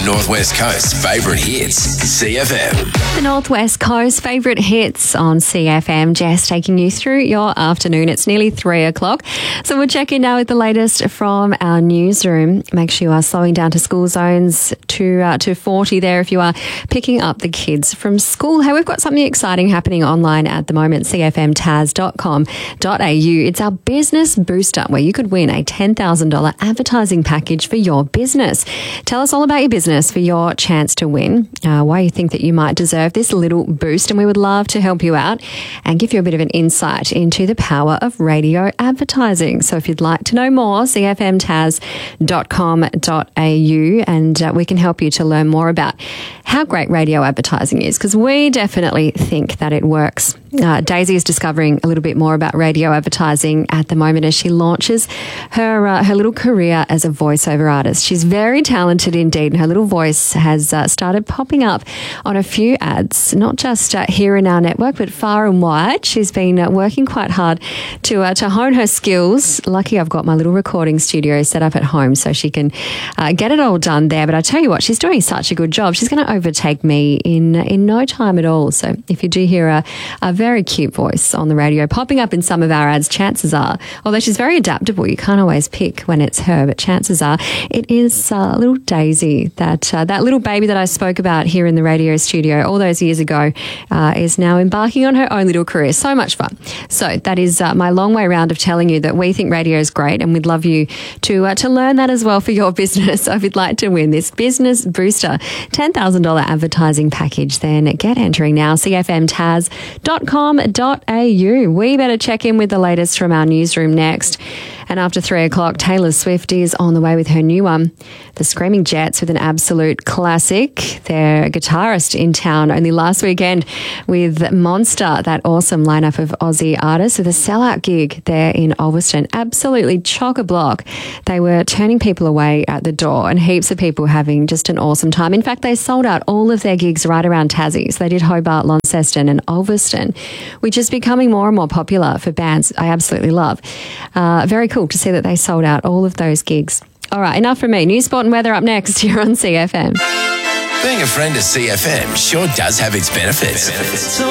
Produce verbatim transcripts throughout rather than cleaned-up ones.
North West Coast's favourite hits, C F M. The North West Coast favourite hits on C F M. Jess taking you through your afternoon. It's nearly three o'clock. So we'll check in now with the latest from our newsroom. Make sure you are slowing down to school zones to, uh, to forty there if you are picking up the kids from school. Hey, we've got something exciting happening online at the moment, c f m taz dot com dot a u. It's our business booster where you could win a ten thousand dollars advertising package for your business. Tell us all about your business for your chance to win, uh, why you think that you might deserve this little boost, and we would love to help you out and give you a bit of an insight into the power of radio advertising. So if you'd like to know more, c f m taz dot com dot a u, and uh, we can help you to learn more about how great radio advertising is, because we definitely think that it works. Uh, Daisy is discovering a little bit more about radio advertising at the moment as she launches her uh, her little career as a voiceover artist. She's very talented indeed, and her little voice has uh, started popping up on a few ads, not just uh, here in our network, but far and wide. She's been uh, working quite hard to uh, to hone her skills. Lucky I've got my little recording studio set up at home so she can uh, get it all done there. But I tell you what, she's doing such a good job. She's going to overtake me in in no time at all. So if you do hear a, a very cute voice on the radio popping up in some of our ads, chances are, although she's very adaptable, you can't always pick when it's her, but chances are it is uh, little Daisy, that uh, that little baby that I spoke about here in the radio studio all those years ago, uh, is now embarking on her own little career. So much fun. So that is uh, my long way round of telling you that we think radio is great, and we'd love you to uh, to learn that as well for your business. So if you'd like to win this business booster ten thousand dollars advertising package, then get entering now, c f m taz dot com dot a u. We better check in with the latest from our newsroom next. And after three o'clock, Taylor Swift is on the way with her new one, The Screaming Jets, with an absolute classic. They're a guitarist in town only last weekend with Monster, that awesome lineup of Aussie artists, with a sellout gig there in Ulverston. Absolutely chock-a-block. They were turning people away at the door, and heaps of people having just an awesome time. In fact, they sold out all of their gigs right around Tassie. So they did Hobart, Launceston and Ulverston, which is becoming more and more popular for bands I absolutely love. Uh, very cool to see that they sold out all of those gigs. All right, enough from me. News, sport and weather up next here on C F M. Being a friend of C F M sure does have its benefits. benefits. So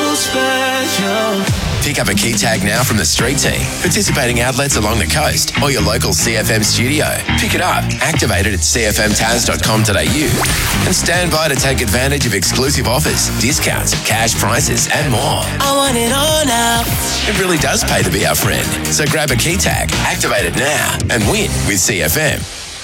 special. Pick up a key tag now from the street team, participating outlets along the coast, or your local C F M studio. Pick it up, activate it at c f m taz dot com dot a u, and stand by to take advantage of exclusive offers, discounts, cash prices, and more. I want it all now. It really does pay to be our friend. So grab a key tag, activate it now, and win with C F M.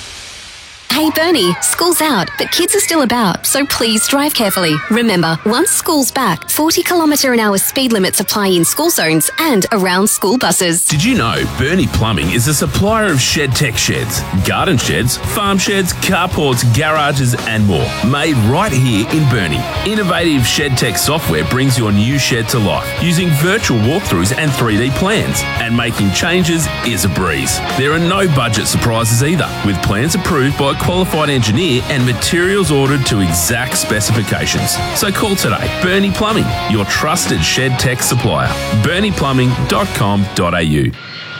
Hey Bernie, school's out, but kids are still about, so please drive carefully. Remember, once school's back, forty kilometre an hour speed limits apply in school zones and around school buses. Did you know Bernie Plumbing is a supplier of shed tech sheds, garden sheds, farm sheds, carports, garages and more, made right here in Bernie. Innovative shed tech software brings your new shed to life using virtual walkthroughs and three D plans, and making changes is a breeze. There are no budget surprises either, with plans approved by a qualified engineer and materials ordered to exact specifications. So call today. Bernie Plumbing, your trusted shed tech supplier. bernie plumbing dot com dot a u.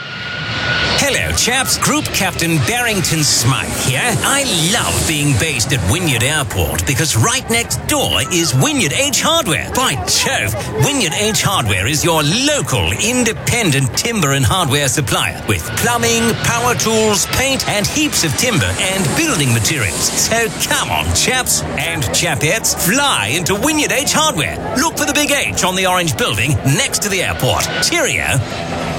Hello, chaps. Group Captain Barrington Smythe here. I love being based at Wynyard Airport because right next door is Wynyard H Hardware. By Jove, Wynyard H Hardware is your local independent timber and hardware supplier with plumbing, power tools, paint, and heaps of timber and building materials. So come on, chaps and chapettes, fly into Wynyard H Hardware. Look for the big H on the orange building next to the airport. Cheerio.